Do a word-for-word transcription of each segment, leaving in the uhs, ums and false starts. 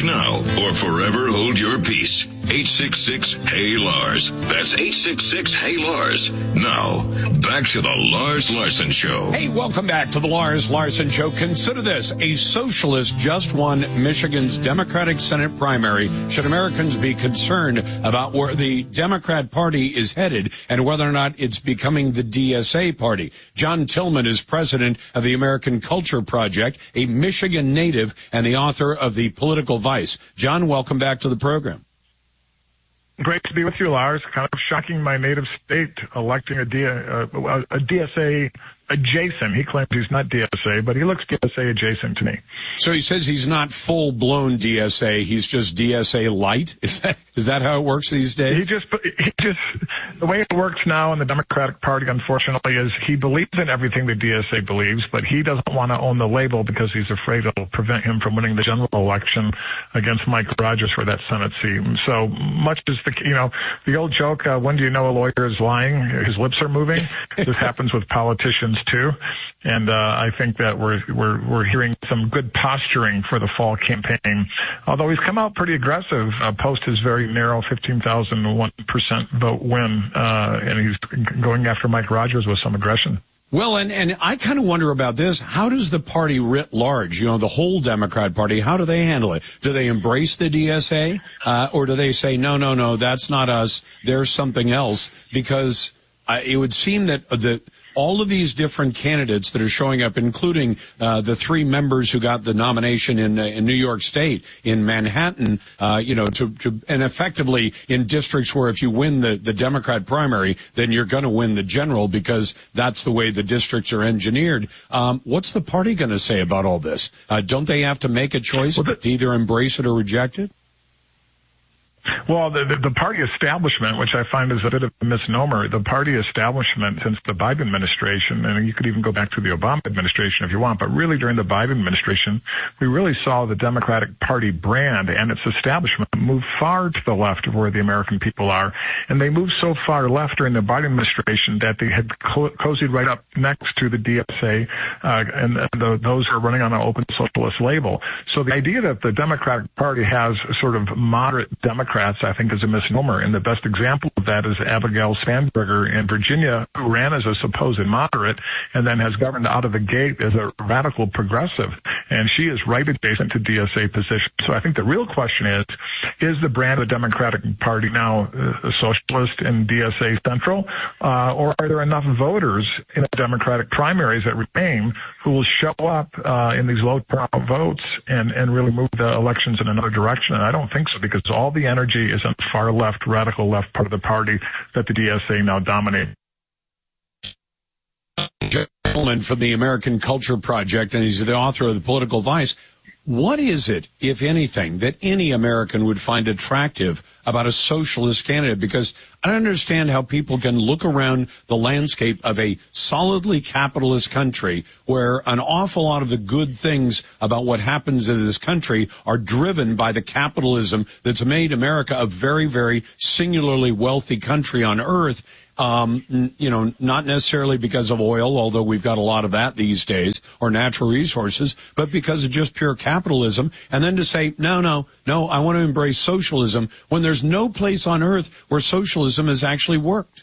now or forever hold your peace. eight six six, Hey Lars. That's eight six six, Hey Lars. Now, back to the Lars Larson Show. Hey, welcome back to the Lars Larson Show. Consider this. A socialist just won Michigan's Democratic Senate primary. Should Americans be concerned about where the Democrat Party is headed and whether or not it's becoming the D S A party? John Tillman is president of the American Culture Project, a Michigan native and the author of The Political Vice. John, welcome back to the program. Great to be with you, Lars. Kind of shocking my native state electing a, D, uh, a D S A adjacent. He claims he's not D S A, but he looks D S A adjacent to me. So he says he's not full-blown D S A. He's just D S A light. Is that is that how it works these days? He just he just the way it works now in the Democratic Party, unfortunately, is he believes in everything the D S A believes, but he doesn't want to own the label because he's afraid it'll prevent him from winning the general election against Mike Rogers for that Senate seat. And so much as the you know the old joke, uh, when do you know a lawyer is lying? His lips are moving. This happens with politicians too, and uh, I think that we're we're we're hearing some good posturing for the fall campaign. Although he's come out pretty aggressive uh, post his very narrow fifteen thousand one percent vote win, uh, and he's going after Mike Rogers with some aggression. Well, and, and I kind of wonder about this. How does the party writ large, you know, the whole Democrat Party, how do they handle it? Do they embrace the D S A? Uh, or do they say, no, no, no, that's not us. There's something else? Because uh, it would seem that the all of these different candidates that are showing up, including uh, the three members who got the nomination in uh, in New York State, in Manhattan, uh, you know, to, to and effectively in districts where if you win the, the Democrat primary, then you're going to win the general because that's the way the districts are engineered. Um, what's the party going to say about all this? Uh, don't they have to make a choice to either embrace it or reject it? Well, the, the, the party establishment, which I find is a bit of a misnomer, the party establishment since the Biden administration, and you could even go back to the Obama administration if you want, but really during the Biden administration, we really saw the Democratic Party brand and its establishment move far to the left of where the American people are. And they moved so far left during the Biden administration that they had co- cozied right up next to the D S A, uh, and, and the, those are running on an open socialist label. So the idea that the Democratic Party has sort of moderate Democrats, I think, is a misnomer. And the best example of that is Abigail Spanberger in Virginia, who ran as a supposed moderate and then has governed out of the gate as a radical progressive. And she is right adjacent to D S A position. So I think the real question is, is the brand of the Democratic Party now uh, socialist and D S A central? Uh, or are there enough voters in the Democratic primaries that remain who will show up uh, in these low turnout votes and, and really move the elections in another direction? And I don't think so, because all the energy is on the far left, radical left part of the party that the D S A now dominates. Gentleman from the American Culture Project, and he's the author of The Political Vice. What is it, if anything, that any American would find attractive about a socialist candidate? Because I don't understand how people can look around the landscape of a solidly capitalist country where an awful lot of the good things about what happens in this country are driven by the capitalism that's made America a very, very singularly wealthy country on earth. Um, you know, not necessarily because of oil, although we've got a lot of that these days, or natural resources, but because of just pure capitalism. And then to say, no, no, no, I want to embrace socialism when there's no place on earth where socialism has actually worked.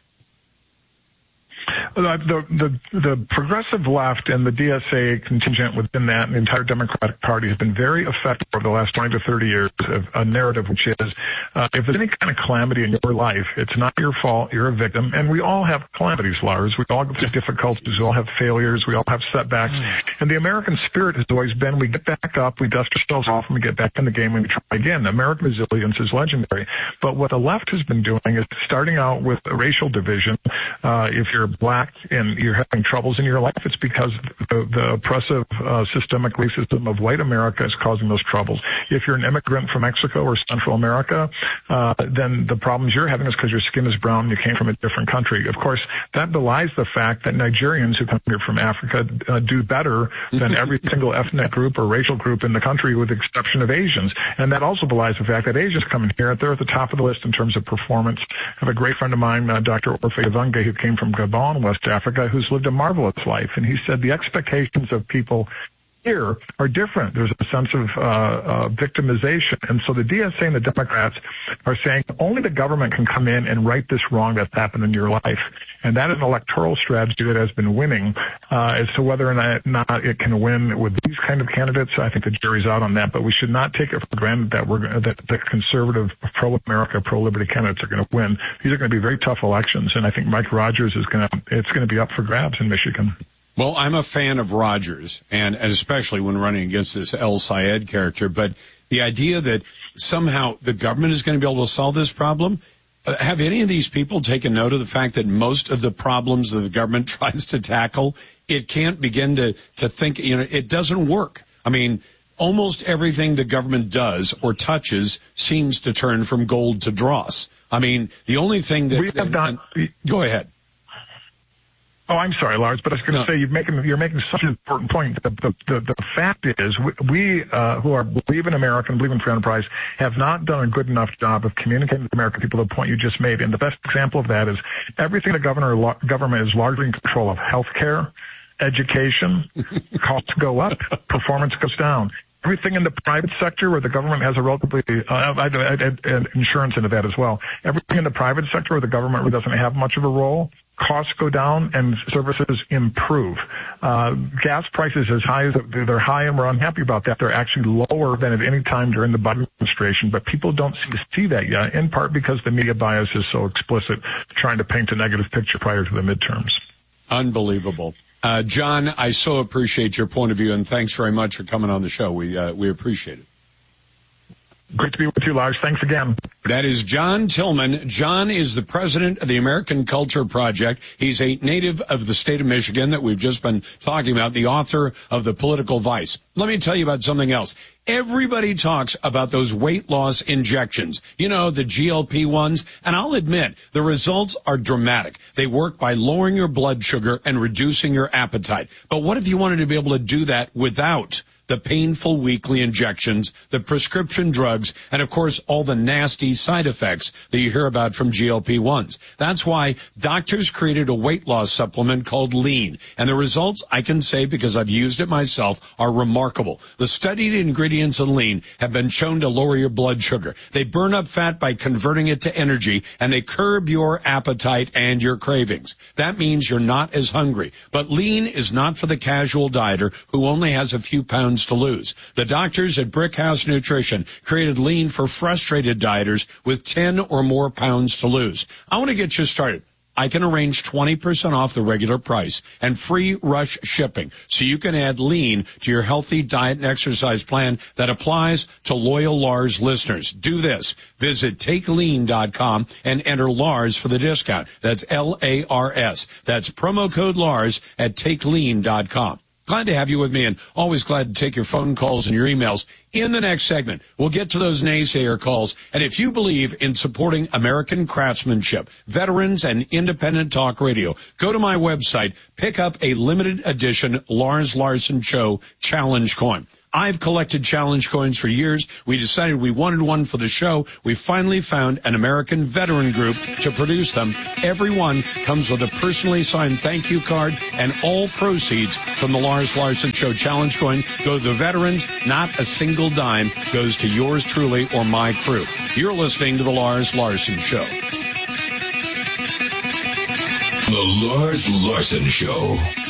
The, the, the progressive left and the D S A contingent within that and the entire Democratic Party has been very effective over the last twenty to thirty years of a narrative which is, uh, if there's any kind of calamity in your life, it's not your fault, you're a victim. And we all have calamities, Lars. We all go through difficulties. We all have failures. We all have setbacks. And the American spirit has always been, we get back up, we dust ourselves off, and we get back in the game and we try again. American resilience is legendary. But what the left has been doing is starting out with a racial division. Uh, if you're black and you're having troubles in your life, it's because the, the oppressive uh, systemic racism of white America is causing those troubles. If you're an immigrant from Mexico or Central America, uh, then the problems you're having is because your skin is brown and you came from a different country. Of course, that belies the fact that Nigerians who come here from Africa uh, do better than every single ethnic group or racial group in the country, with the exception of Asians. And that also belies the fact that Asians come in here, they're at the top of the list in terms of performance. I have a great friend of mine, uh, Doctor Orphe Evange, who came from Gabon, West Africa, who's lived a marvelous life. And he said the expectations of people here are different. There's a sense of uh, uh, victimization. And so the D S A and the Democrats are saying only the government can come in and right this wrong that's happened in your life. And that is an electoral strategy that has been winning. Uh, as to whether or not, not it can win with these kind of candidates, I think the jury's out on that. But we should not take it for granted that we're that the conservative, pro-America, pro-liberty candidates are going to win. These are going to be very tough elections, and I think Mike Rogers is going to it's going to be up for grabs in Michigan. Well, I'm a fan of Rogers, and, and especially when running against this El Sayed character. But the idea that somehow the government is going to be able to solve this problem. Uh, have any of these people taken note of the fact that most of the problems that the government tries to tackle, it can't begin to, to think, you know, it doesn't work. I mean, almost everything the government does or touches seems to turn from gold to dross. I mean, the only thing that... We have done... Go ahead. Oh, I'm sorry, Lars, but I was going to no. say you're making you're making such an important point. The the, the, the fact is, we, we uh, who are believe in America and believe in free enterprise have not done a good enough job of communicating with American people. The point you just made, and the best example of that is everything the governor lo- government is largely in control of: healthcare, education. Costs go up, performance goes down. Everything in the private sector where the government has a relatively, uh, I, I, I, I, insurance into that as well. Everything in the private sector where the government really doesn't have much of a role, costs go down and services improve. Uh, gas prices as high as they're high, and we're unhappy about that. They're actually lower than at any time during the Biden administration, but people don't seem to see that yet, in part because the media bias is so explicit, trying to paint a negative picture prior to the midterms. Unbelievable. Uh, John, I so appreciate your point of view, and thanks very much for coming on the show. We uh, we appreciate it. Great to be with you, Lars. Thanks again. That is John Tillman. John is the president of the American Culture Project. He's a native of the state of Michigan that we've just been talking about, the author of The Political Vice. Let me tell you about something else. Everybody talks about those weight loss injections, you know, the G L P ones, and I'll admit the results are dramatic. They work by lowering your blood sugar and reducing your appetite. But what if you wanted to be able to do that without the painful weekly injections, the prescription drugs, and, of course, all the nasty side effects that you hear about from G L P ones. That's why doctors created a weight loss supplement called Lean. And the results, I can say because I've used it myself, are remarkable. The studied ingredients in Lean have been shown to lower your blood sugar. They burn up fat by converting it to energy, and they curb your appetite and your cravings. That means you're not as hungry. But Lean is not for the casual dieter who only has a few pounds to lose. The doctors at Brickhouse Nutrition created Lean for frustrated dieters with ten or more pounds to lose. I want to get you started. I can arrange twenty percent off the regular price and free rush shipping, so you can add Lean to your healthy diet and exercise plan that applies to loyal Lars listeners. Do this. Visit take lean dot com and enter Lars for the discount. That's L A R S. That's promo code Lars at take lean dot com. Glad to have you with me, and always glad to take your phone calls and your emails. In the next segment, we'll get to those naysayer calls. And if you believe in supporting American craftsmanship, veterans, and independent talk radio, go to my website, pick up a limited edition Lars Larson Show challenge coin. I've collected challenge coins for years. We decided we wanted one for the show. We finally found an American veteran group to produce them. Every one comes with a personally signed thank you card, and all proceeds from the Lars Larson Show challenge coin go to the veterans. Not a single dime goes to yours truly or my crew. You're listening to the Lars Larson Show. The Lars Larson Show.